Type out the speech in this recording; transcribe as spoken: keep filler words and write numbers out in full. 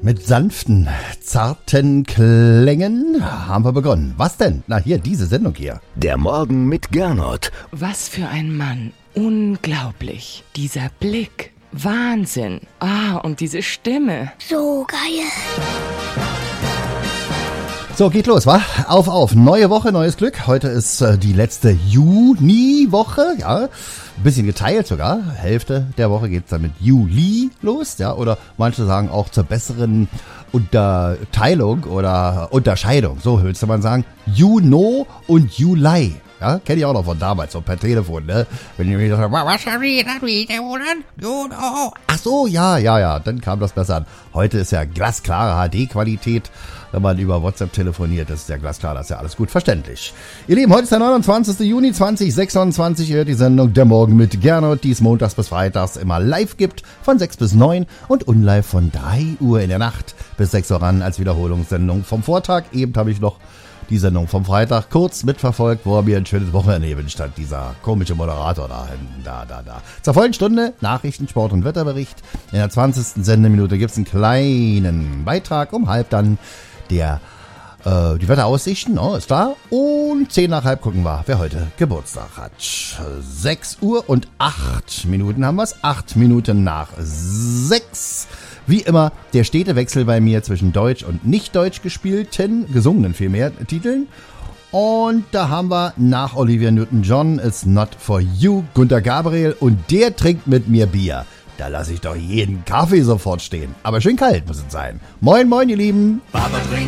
Mit sanften, zarten Klängen haben wir begonnen. Was denn? Na hier, diese Sendung hier. Der Morgen mit Gernot. Was für ein Mann. Unglaublich. Dieser Blick. Wahnsinn. Ah, und diese Stimme. So geil. So, geht los, wa? Auf, auf. Neue Woche, neues Glück. Heute ist äh, die letzte Juni-Woche, ja. Ein bisschen geteilt sogar. Hälfte der Woche geht's dann mit Juli los, ja. Oder manche sagen auch zur besseren Unterteilung oder Unterscheidung. So müsste man sagen. Juno und Juli. Ja, kenne ich auch noch von damals, so per Telefon, ne? Wenn ich mir gesagt habe, was haben wir gesagt, wie der Monat? Juno. Ach so, ja, ja, ja, dann kam das besser an. Heute ist ja glasklare H D-Qualität. Wenn man über WhatsApp telefoniert, das ist ja glasklar, das ist ja alles gut verständlich. Ihr Lieben, heute ist der neunundzwanzigster Juni zweitausendsechsundzwanzig, ihr hört die Sendung Der Morgen mit Gernot, die es montags bis freitags immer live gibt, von sechs bis neun und unlive von drei Uhr in der Nacht bis sechs Uhr ran als Wiederholungssendung vom Vortag. Eben habe ich noch die Sendung vom Freitag kurz mitverfolgt, wo er mir ein schönes Wochenende gewünscht hat, dieser komische Moderator da, da, da, da. Zur vollen Stunde Nachrichten, Sport und Wetterbericht. In der zwanzigsten Sendeminute gibt es einen kleinen Beitrag, um halb dann der, äh, die Wetteraussichten, oh, ist klar. Und zehn nach halb gucken wir, wer heute Geburtstag hat. sechs Uhr und acht Minuten haben wir es. acht Minuten nach sechs. Wie immer, der stete Wechsel bei mir zwischen Deutsch und nicht Deutsch gespielten, gesungenen vielmehr, Titeln. Und da haben wir nach Olivia Newton-John It's Not For You, Günter Gabriel, und der trinkt mit mir Bier. Da lasse ich doch jeden Kaffee sofort stehen. Aber schön kalt muss es sein. Moin, moin, ihr Lieben.